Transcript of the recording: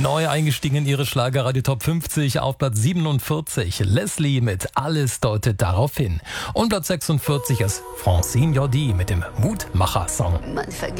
Neu eingestiegen in ihre Schlagerradio Top 50 auf Platz 47. Leslie mit Alles deutet darauf hin. Und Platz 46 ist Francine Jordi mit dem Mutmacher-Song. Man vergisst